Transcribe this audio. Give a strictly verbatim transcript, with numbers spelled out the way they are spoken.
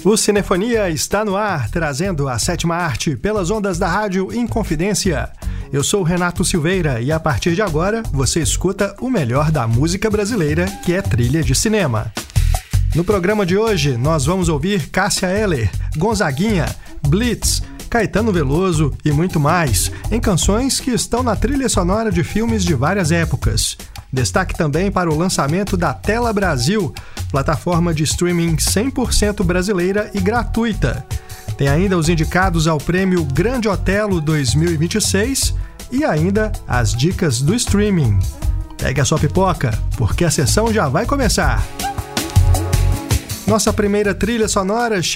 O Cinefonia está no ar, trazendo a sétima arte pelas ondas da rádio Inconfidência. Eu sou Renato Silveira e a partir de agora você escuta o melhor da música brasileira, que é trilha de cinema. No programa de hoje nós vamos ouvir Cássia Eller, Gonzaguinha, Blitz, Caetano Veloso e muito mais, em canções que estão na trilha sonora de filmes de várias épocas. Destaque também para o lançamento da Tela Brasil, plataforma de streaming cem por cento brasileira e gratuita. Tem ainda os indicados ao prêmio Grande Otelo dois mil e vinte e seis e ainda as dicas do streaming. Pegue a sua pipoca, porque a sessão já vai começar. Nossa primeira trilha sonora